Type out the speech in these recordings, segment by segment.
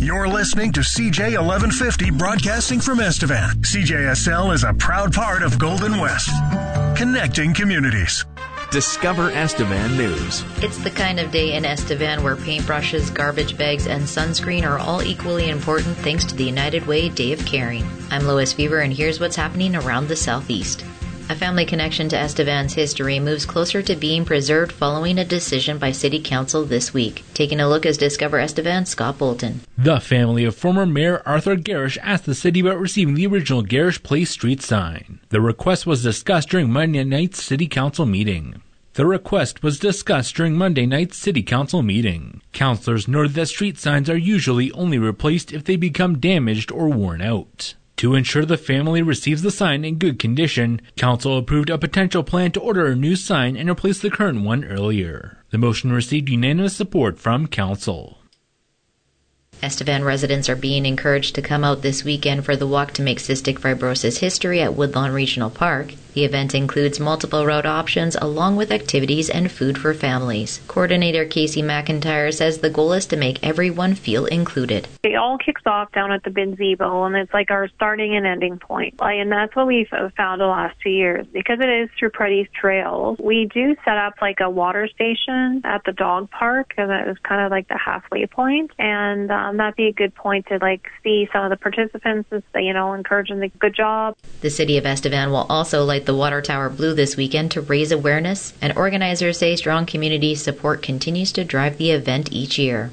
You're listening to CJ 1150 broadcasting from Estevan. CJSL is a proud part of Golden West, connecting communities. Discover Estevan News. It's the kind of day in Estevan where paintbrushes, garbage bags, and sunscreen are all equally important thanks to the United Way Day of Caring. I'm Lois Fever, and here's what's happening around the Southeast. A family connection to Estevan's history moves closer to being preserved following a decision by City Council this week. Taking a look is Discover Estevan, Scott Bolton. The family of former Mayor Arthur Garish asked the city about receiving the original Garish Place Street sign. The request was discussed during Monday night's City Council meeting. Councilors noted that street signs are usually only replaced if they become damaged or worn out. To ensure the family receives the sign in good condition, Council approved a potential plan to order a new sign and replace the current one earlier. The motion received unanimous support from Council. Estevan residents are being encouraged to come out this weekend for the Walk to Make Cystic Fibrosis History at Woodlawn Regional Park. The event includes multiple route options along with activities and food for families. Coordinator Casey McIntyre says the goal is to make everyone feel included. It all kicks off down at the Binzebo, and it's like our starting and ending point. And that's what we've found the last 2 years. Because it is through Pruddy's Trails, we do set up like a water station at the dog park, and that is kind of like the halfway point. And that'd be a good point to see some of the participants and encourage them to good job. The city of Estevan will also light the water tower blue this weekend to raise awareness, and organizers say strong community support continues to drive the event each year.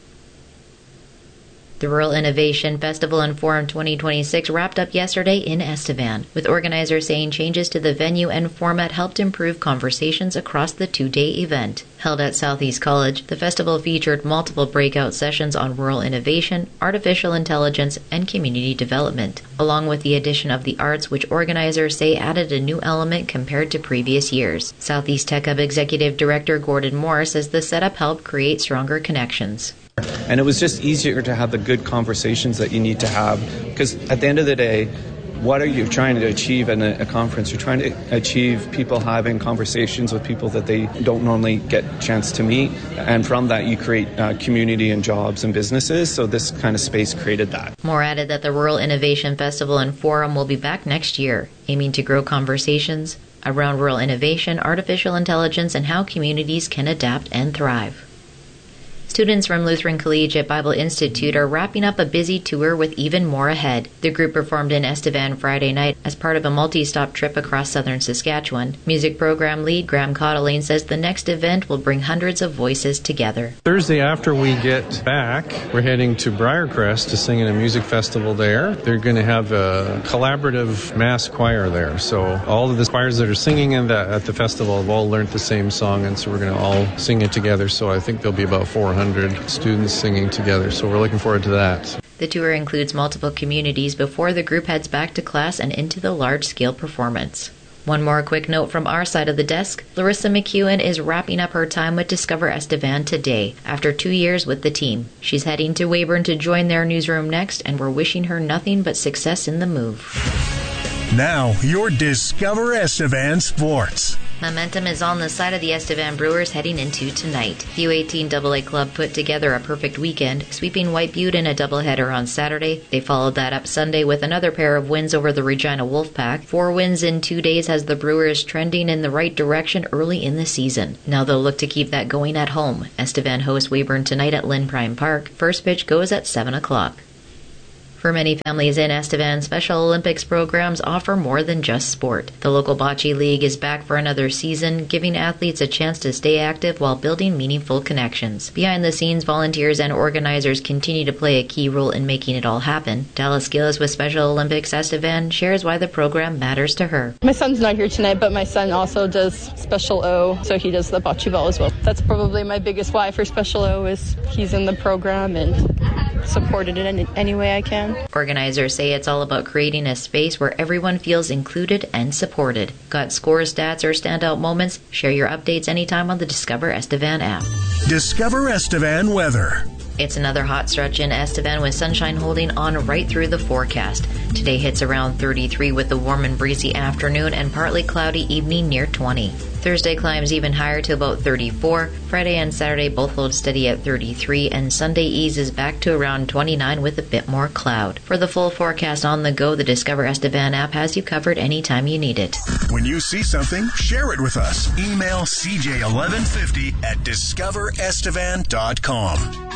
The Rural Innovation Festival and Forum 2026 wrapped up yesterday in Estevan, with organizers saying changes to the venue and format helped improve conversations across the two-day event. Held at Southeast College, the festival featured multiple breakout sessions on rural innovation, artificial intelligence, and community development, along with the addition of the arts, which organizers say added a new element compared to previous years. Southeast Tech Hub Executive Director Gordon Moore says the setup helped create stronger connections. And it was just easier to have the good conversations that you need to have, because at the end of the day, what are you trying to achieve in a conference? You're trying to achieve people having conversations with people that they don't normally get a chance to meet, and from that you create community and jobs and businesses, so this kind of space created that. Moore added that the Rural Innovation Festival and Forum will be back next year, aiming to grow conversations around rural innovation, artificial intelligence, and how communities can adapt and thrive. Students from Lutheran Collegiate Bible Institute are wrapping up a busy tour with even more ahead. The group performed in Estevan Friday night as part of a multi-stop trip across southern Saskatchewan. Music program lead Graham Cottaline says the next event will bring hundreds of voices together. Thursday after we get back, we're heading to Briarcrest to sing in a music festival there. They're going to have a collaborative mass choir there. So all of the choirs that are singing at the festival have all learned the same song, and so we're going to all sing it together. So I think there'll be about 400 students singing together, so we're looking forward to that. The tour includes multiple communities before the group heads back to class and into the large-scale performance. One more quick note from our side of the desk. Larissa McEwen is wrapping up her time with Discover Estevan today, after 2 years with the team. She's heading to Weyburn to join their newsroom next, and we're wishing her nothing but success in the move. Now, your Discover Estevan Sports. Momentum is on the side of the Estevan Brewers heading into tonight. The U18 AA club put together a perfect weekend, sweeping White Butte in a doubleheader on Saturday. They followed that up Sunday with another pair of wins over the Regina Wolfpack. 4 wins in 2 days has the Brewers trending in the right direction early in the season. Now they'll look to keep that going at home. Estevan hosts Weyburn tonight at Lynn Prime Park. First pitch goes at 7 o'clock. For many families in Estevan, Special Olympics programs offer more than just sport. The local bocce league is back for another season, giving athletes a chance to stay active while building meaningful connections. Behind the scenes, volunteers and organizers continue to play a key role in making it all happen. Dallas Gillis with Special Olympics Estevan shares why the program matters to her. My son's not here tonight, but my son also does Special O, so he does the bocce ball as well. That's probably my biggest why for Special O is he's in the program and supported it in any way I can. Organizers say it's all about creating a space where everyone feels included and supported. Got scores, stats, or standout moments? Share your updates anytime on the Discover Estevan app. Discover Estevan weather. It's another hot stretch in Estevan with sunshine holding on right through the forecast. Today hits around 33 with a warm and breezy afternoon and partly cloudy evening near 20. Thursday climbs even higher to about 34. Friday and Saturday both hold steady at 33, and Sunday eases back to around 29 with a bit more cloud. For the full forecast on the go, the Discover Estevan app has you covered anytime you need it. When you see something, share it with us. Email CJ1150 at discoverestevan.com.